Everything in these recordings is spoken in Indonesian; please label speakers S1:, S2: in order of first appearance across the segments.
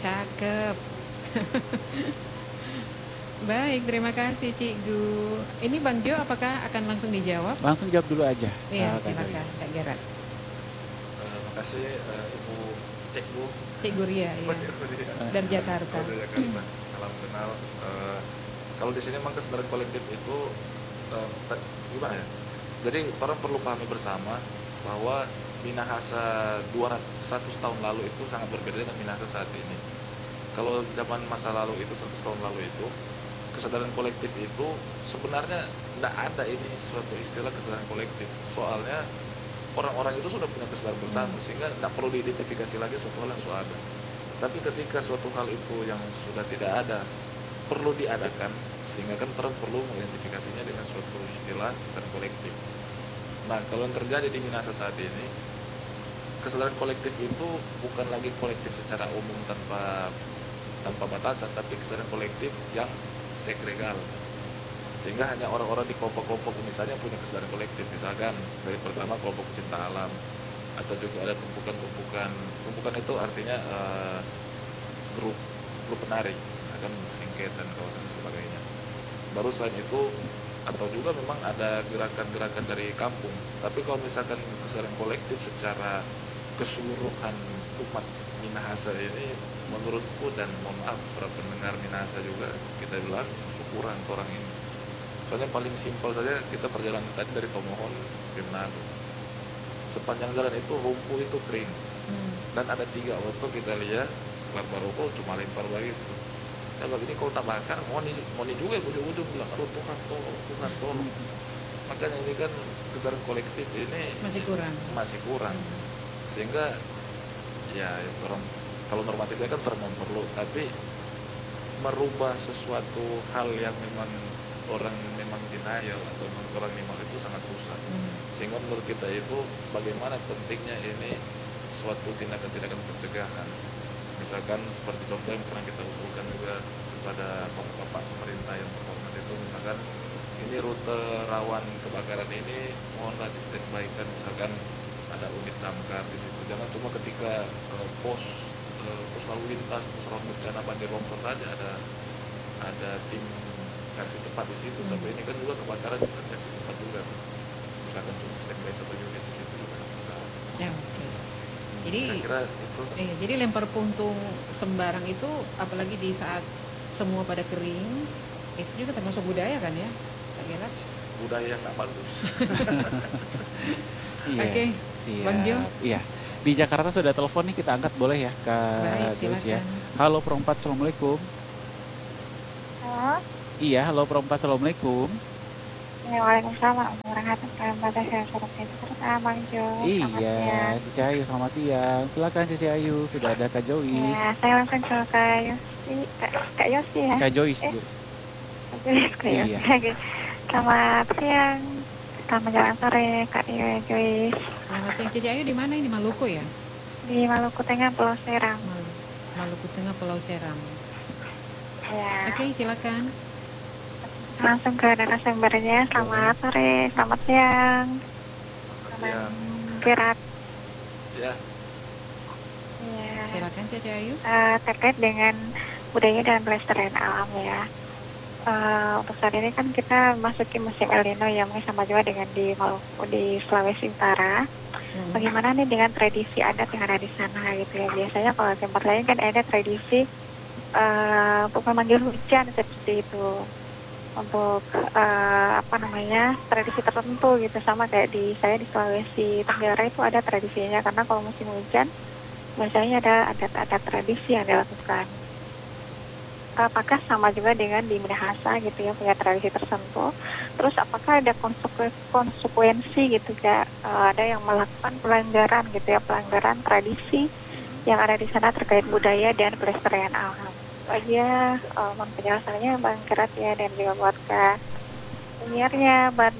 S1: Cakep. Baik, terima kasih Cik Gu. Ini Bang Jo, apakah akan langsung dijawab?
S2: Langsung jawab dulu aja.
S1: Iya,
S2: Kak
S1: silakan
S2: Joyce.
S1: Kak Gerard.
S3: Makasih Ibu Cik Bu.
S1: Cik Guria,
S3: Oh,
S1: ya.
S3: Cik Guria.
S1: Dari Jakarta.
S3: Oh, dari Jakarta. Salam kenal. Kalau di sini memang kesadaran kolektif itu gimana ya? Jadi orang perlu pahami bersama bahwa Minahasa 100 tahun lalu itu sangat berbeda dengan Minahasa saat ini. Kalau zaman masa lalu itu 100 tahun lalu itu kesadaran kolektif itu sebenarnya tidak ada ini suatu istilah kesadaran kolektif. Soalnya orang-orang itu sudah punya kesadaran bersama sehingga tidak perlu diidentifikasi lagi suatu hal yang sudah ada. Tapi ketika suatu hal itu yang sudah tidak ada perlu diadakan, sehingga kan orang perlu mengidentifikasinya dengan suatu istilah kesadaran kolektif. Nah, kalau yang terjadi di Minahasa saat ini, kesadaran kolektif itu bukan lagi kolektif secara umum tanpa batasan, tapi kesadaran kolektif yang segregal, sehingga hanya orang-orang di kelompok-kelompok misalnya punya kesadaran kolektif. Misalkan dari pertama kelompok pecinta alam, atau juga ada tumpukan itu artinya grup penari, misalkan engket dan kawasan dan sebagainya. Baru selain itu, atau juga memang ada gerakan-gerakan dari kampung. Tapi kalau misalkan kesadaran kolektif secara keseluruhan umat Minahasa ini, menurutku, dan mohon maaf para pendengar Minahasa juga, kita bilang kurang ke orang ini. Soalnya paling simpel saja, kita perjalanan tadi dari Tomohon ke Manado, sepanjang jalan itu rumput itu kering, dan ada 3 auto kita lihat lempar rokok cuma lempar begitu. Kalau ini kalau tak bakar, moni juga ujung-ujung bilang, aduh Tuhan tolong. Makanya ini kan kesadaran kolektif ini masih kurang. Sehingga ya orang kalau normatifnya kan perlu, tapi merubah sesuatu hal yang memang orang memang denial atau orang memang itu sangat susah. Sehingga menurut kita itu bagaimana pentingnya ini suatu tindakan-tindakan pencegahan. Misalkan seperti contoh yang pernah kita usulkan juga kepada bapak pemerintah yang terhormat itu, misalkan ini rute rawan kebakaran ini mohonlah di standby-kan, misalkan ada unit damkar di situ. Jangan cuma ketika pos lalu lintas, pos rawan bencana banjir longsor saja ada tim reaksi cepat di situ. Tapi ini kan juga kebakaran juga reaksi cepat juga. Misalkan cuma standby 1 unit di situ juga bisa.
S1: Ya, oke. Jadi
S3: Kira-kira itu.
S1: jadi lempar puntung sembarang itu, apalagi di saat semua pada kering, itu juga termasuk budaya kan ya, Kak Gerard?
S3: Budaya yang nggak bagus.
S2: Iya.
S1: Oke, Bang Jo.
S2: Iya. Di Jakarta sudah telepon nih, kita angkat boleh ya, Kak Joyce ya. Halo Perempat, Assalamualaikum.
S4: Halo.
S2: Iya, halo Perempat, Assalamualaikum.
S4: Waalaikumsalam warahmatullahi wabarakatuh. Bang Jo.
S2: Iya, Cici Ayu, selamat siang. Silakan Cici Ayu, sudah ada Kak Joyce.
S4: Ya, saya langsung ke Kak Yosi ya.
S2: Kak Joyce.
S4: Iya. Selamat siang. Selamat jalan sore Kak Joyce.
S1: Selamat siang. Cici Ayu di mana ini? Maluku ya?
S4: Di Maluku Tengah, Pulau Seram.
S1: Maluku Tengah, Pulau Seram.
S4: Ya.
S1: Oke, silakan.
S4: Langsung ke narasumbernya. Selamat sore, selamat siang.
S3: Siang.
S4: Gerak.
S3: Ya.
S4: Ya.
S1: Silakan Cici Ayu.
S4: Terkait dengan budaya dan pelestarian alam ya. Untuk saat ini kan kita masuki musim El Nino yang mungkin sama juga dengan di Maluku, di Sulawesi Utara. Bagaimana nih dengan tradisi adat yang ada di sana gitu ya? Biasanya kalau tempat lain kan ada tradisi untuk memanggil hujan seperti itu, untuk tradisi tertentu gitu, sama kayak saya di Sulawesi Tenggara itu ada tradisinya, karena kalau musim hujan biasanya ada adat tradisi yang dilakukan. Apakah sama juga dengan di Minahasa gitu ya, punya tradisi tertentu? Terus apakah ada konsekuensi gitu ya, ada yang melakukan pelanggaran gitu ya, pelanggaran tradisi yang ada di sana terkait budaya dan pelestarian alam? Itu aja mohon penjelasannya Bang Kerat ya, dan juga buat Kak penyiarnya Bang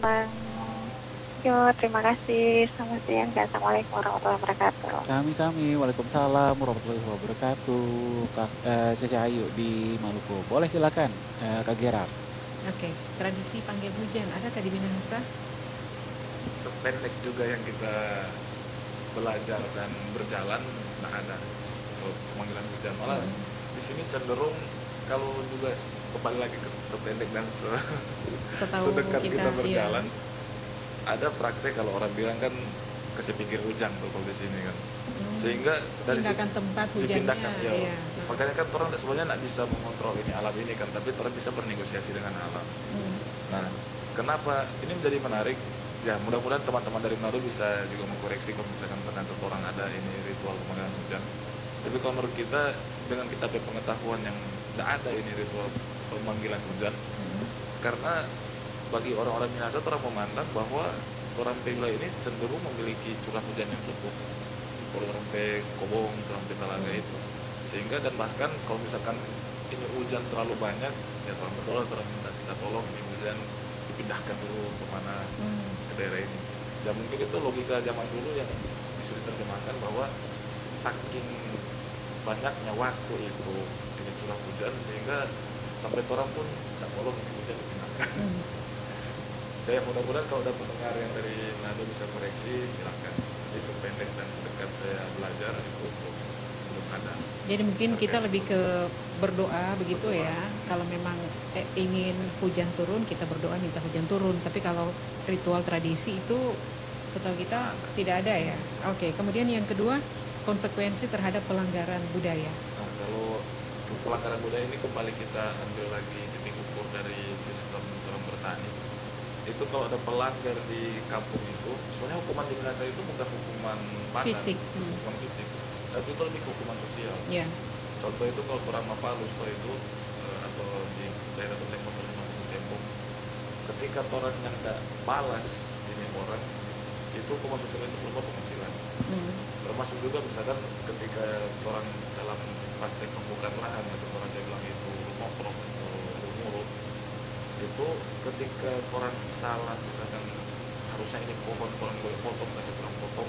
S4: Jo. Terima kasih. Selamat siang dan assalamualaikum warahmatullahi wabarakatuh.
S2: Sami-sami, waalaikumsalam warahmatullahi wabarakatuh. Kak Cici Ayu di Maluku. Boleh silakan, Kak Gerard.
S1: Oke, tradisi panggil hujan adakah di Minahasa?
S3: Sependek juga yang kita belajar dan berjalan, nggak ada kalau pemanggilan hujan. Malah di sini cenderung kalau juga kembali lagi ke sependek dan
S1: Setahu
S3: sedekat
S1: kita,
S3: kita
S1: iya.
S3: berjalan, ada praktek kalau orang bilang kan kasih pikir hujan tuh kalau di sini kan. Sehingga dari
S1: Pindahkan
S3: situ
S1: tempat hujannya,
S3: dipindahkan ya.
S1: iya.
S3: Makanya kan orang sebenarnya nggak bisa mengontrol ini alam ini kan, tapi orang bisa bernegosiasi dengan alam. Nah, kenapa ini menjadi menarik? Ya, mudah-mudahan teman-teman dari Manado bisa juga mengkoreksi kalau misalkan ternyata orang ada ini ritual pemanggilan hujan. Tapi kalau menurut kita, dengan kita punya pengetahuan yang tidak ada ini ritual pemanggilan hujan, karena bagi orang-orang Minahasa orang memandang bahwa orang Pegla ini cenderung memiliki curah hujan yang cukup. Kalau orang Kobong, orang Talaga itu, sehingga dan bahkan kalau misalkan ini hujan terlalu banyak, ya orang berdoa, orang minta kita tolong ini hujan dipindahkan dulu kemana ke daerah ini. Dan mungkin itu logika zaman dulu yang bisa diterjemahkan bahwa saking banyaknya waktu itu ini curah hujan sehingga sampai orang pun tak tolong ini hujan dipindahkan. Ya mudah-mudahan kalau ada pendengar yang dari Manado bisa koreksi, silakan. Jadi sependek dan sedekat saya belajar itu belum ada.
S1: Jadi mungkin kita lebih ke berdoa begitu ya. Kalau memang ingin hujan turun, kita berdoa minta hujan turun. Tapi kalau ritual tradisi itu setahu kita tidak ada ya. Oke, kemudian yang kedua, konsekuensi terhadap pelanggaran budaya.
S3: Nah, kalau pelanggaran budaya ini kembali kita ambil lagi titik ukur dari sistem orang bertani. Itu kalau ada pelanggar di kampung itu, sebenarnya hukuman di Minahasa itu bukan hukuman badan,
S1: Fisik.
S3: hukuman fisik, tapi itu lebih ke hukuman sosial.
S1: Ya.
S3: Contoh itu kalau orang Mapalus itu atau di daerah Tembok atau Tembok, ketika orang yang tidak balas ini orang, itu hukuman sosial itu berupa pengucilan. Termasuk juga misalkan ketika orang dalam praktek pembukaan lahan atau orang dia bilang itu moprok atau murut, itu ketika orang salah misalkan harusnya ini pohon orang boleh potong tapi orang potong,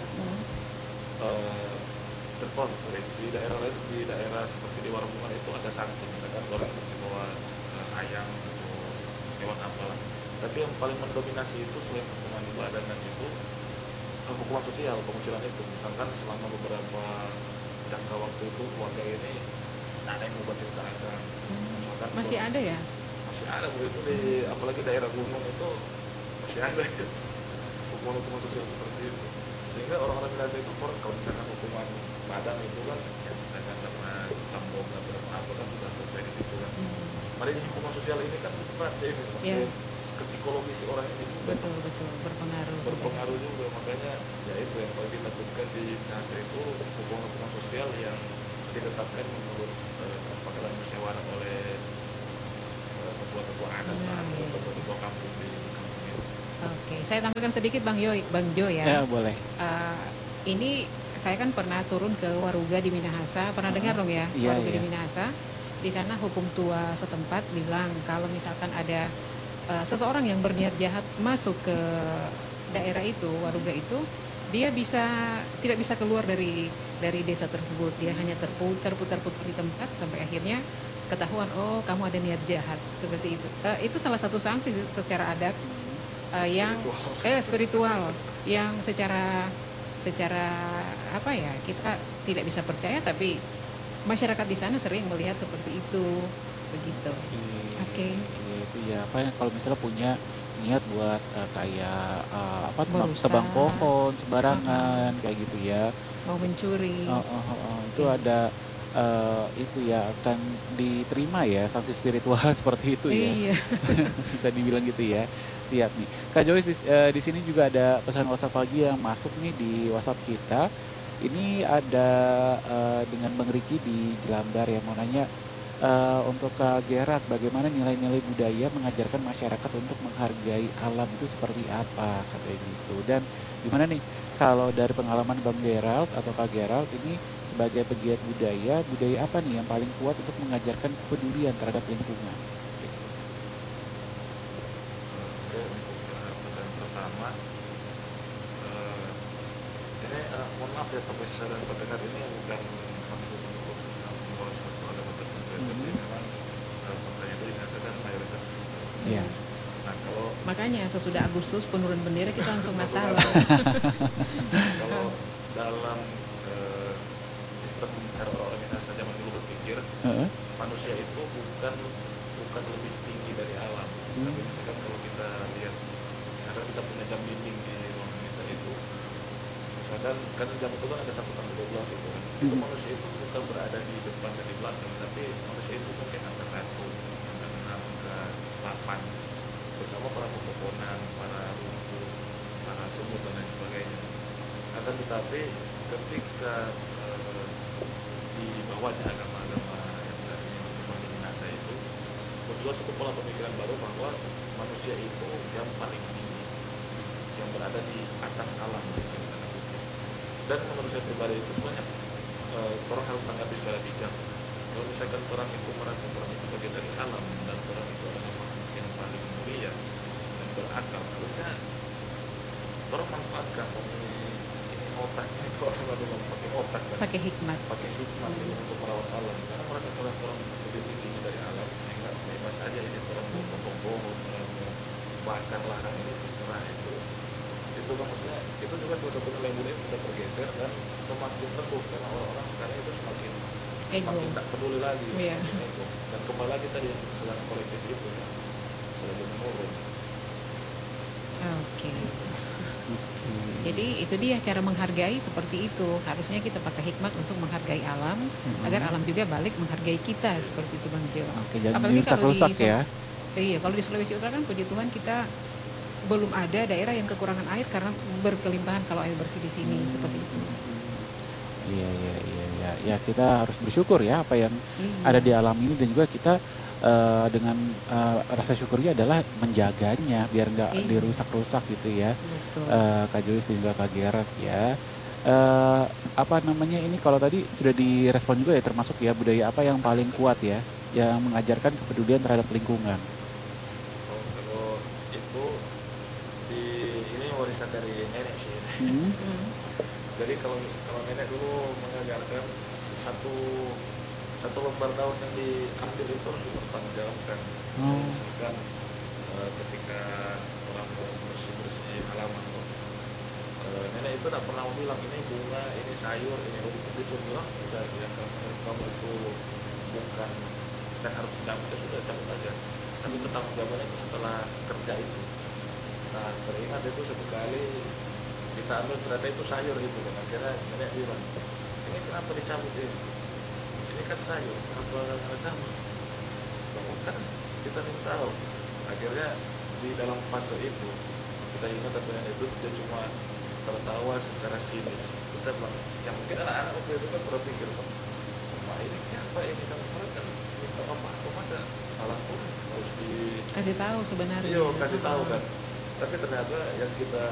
S3: di daerah lain, di daerah seperti di Warmungan itu ada sanksi misalkan orang harus bawa ayam atau hewan apalah. Tapi yang paling mendominasi itu selain hukuman badan dan itu hukuman sosial, pengucilan itu. Misalkan selama beberapa jangka waktu itu keluarga ini tak ada yang mau ceritakan.
S1: Masih ada ya?
S3: Masih ada begitu di apalagi daerah gunung itu masih ada hukuman sosial seperti itu. Sehingga orang-orang Minahasa itu kalau misalkan hukuman badan itu kan ya misalkan karena cambuk atau apa kan sudah selesai di situ kan. Mari hukuman sosial ini kan berat ya ini sampai ke psikologis orang ini juga.
S1: Betul
S3: Berpengaruh juga, makanya ya itu yang paling ditakutkan di Minahasa itu hukuman sosial yang ditetapkan menurut kesepakatan musyawarah oleh ketua-ketua adat atau ketua-ketua kampung di kampung itu.
S1: Oke, saya tampilkan sedikit Bang Jo ya.
S2: Ya boleh.
S1: Ini saya kan pernah turun ke Waruga di Minahasa, pernah dengar dong ya?
S2: Iya,
S1: Waruga
S2: iya.
S1: di Minahasa. Di sana hukum tua setempat bilang kalau misalkan ada seseorang yang berniat jahat masuk ke daerah itu, Waruga itu, dia tidak bisa keluar dari desa tersebut. Dia hanya terputar di tempat sampai akhirnya ketahuan, oh kamu ada niat jahat, seperti itu. Itu salah satu sanksi secara adat yang spiritual yang secara apa ya, kita tidak bisa percaya, tapi masyarakat di sana sering melihat seperti itu begitu. Oke.
S2: Itu ya apa kalau misalnya punya niat buat kayak
S1: Merusak.
S2: tebang pohon sembarangan kayak gitu ya.
S1: Mau mencuri.
S2: Itu ada itu ya akan diterima ya sanksi spiritual seperti itu ya.
S1: Iya.
S2: Bisa dibilang gitu ya. Siap nih. Kak Joyce di sini juga ada pesan WhatsApp lagi yang masuk nih di WhatsApp kita. Ini ada dengan Bang Riki di Jelambar yang mau nanya untuk Kak Gerard, bagaimana nilai-nilai budaya mengajarkan masyarakat untuk menghargai alam itu seperti apa katanya gitu. Dan gimana nih kalau dari pengalaman Bang Gerald atau Kak Gerald ini sebagai pegiat budaya apa nih yang paling kuat untuk mengajarkan kepedulian terhadap lingkungan?
S3: Oke, untuk pertanyaan pertama, ini mohon maaf ya tapi saya dan pendengar ini bukan maksud untuk membawa suatu agama tertentu, tapi memang pertanyaan itu dirasakan mayoritas Kristen.
S2: Iya.
S3: Nah kalau
S1: Makanya sesudah Agustus penurun bendera kita langsung Natal.
S3: kalau dalam sistem cara orang Minahasa zaman dulu berpikir,
S2: Heeh.
S3: manusia itu bukan lebih tinggi dari alam. Tapi misalkan kalau kita lihat, misalkan kita punya jam dinding di ruangan kita itu, misalkan kan jam itu kan ada 1 sampai 12 itu kan. Itu manusia itu bukan berada di depan dan di belakang, tapi manusia itu mungkin angka 1, angka 6, angka 8 bersama para pepohonan, para rumput, para semut dan lain sebagainya. Akan tetapi ketika di bawahnya agama-agama yang tadinya memang di Minahasa itu muncul satu pola pemikiran baru bahwa manusia itu yang paling tinggi, yang berada di atas alam gitu, tanda kutip. Dan menurut saya pribadi itu sebenarnya orang harus tanggapi secara bijak. Kalau misalkan orang itu merasa orang itu bagian dari alam dan orang itu adalah makhluk yang paling mulia dan berakal, harusnya orang manfaatkan ini otaknya itu orang adalah pakai otak kan,
S1: Pakai hikmat.
S3: pakai hikmat ini untuk merawat alam. Karena merasa orang lebih tinggi dari alam, enggak bebas aja ini orang mau potong pohon, orang mau bakar lahan ini terserah itu kan maksudnya itu juga salah satu label yang sudah bergeser dan semakin teguh karena orang-orang sekarang itu semakin
S1: Ego.
S3: tak peduli lagi,
S1: Iya.
S3: semakin ego. Dan kembali lagi tadi yang kesadaran kolektif itu ya sudah menurun.
S1: Oke. Jadi itu dia cara menghargai seperti itu. Harusnya kita pakai hikmat untuk menghargai alam, agar alam juga balik menghargai kita seperti itu Bang Jo.
S2: Oke, jadi
S1: Apalagi kalau
S2: rusak-rusak
S1: di
S2: ya.
S1: Iya, kalau di Sulawesi Utara kan puji Tuhan kita belum ada daerah yang kekurangan air karena berkelimpahan kalau air bersih di sini seperti itu.
S2: Iya, iya, iya, iya. Ya kita harus bersyukur ya apa yang
S1: Iya.
S2: ada di alam ini, dan juga kita dengan rasa syukurnya adalah menjaganya biar nggak
S1: Iya.
S2: dirusak-rusak gitu ya.
S1: Betul.
S2: Kak Joyce dan juga Kak Gerard ya. Apa namanya ini kalau tadi sudah direspon juga ya, termasuk ya budaya apa yang paling kuat ya, yang mengajarkan kepedulian terhadap lingkungan.
S3: Kalau itu ini warisan dari nenek sih.
S2: Hmm.
S3: Jadi kalau nenek dulu mengajarkan satu lembar daun yang diambil itu harus dipertanggungjawabkan.
S2: Oh.
S3: Misalkan ketika orang mau bersih halaman, nenek itu tidak pernah bilang ini bunga, ini sayur, ini rumput, itu bilang udah ya kamu itu bukan dan harus dicabut, ya sudah cabut aja. Tapi pertanggungjawabannya itu setelah kerja itu. Nah teringat itu satu kali kita ambil ternyata itu sayur itu kan, akhirnya nenek bilang ini kenapa dicabut ini kan sayur, kenapa nggak cabut? Kan kita belum tahu. Akhirnya di dalam fase itu kita ingat apa yang itu dia cuma tertawa secara sinis. Kita bilang yang mungkin anak-anak waktu itu kan berpikir ma ini siapa ini kan kan minta apa masa salah pun harus
S1: Kasih tahu sebenarnya.
S3: kasih tahu kan. Tapi ternyata yang kita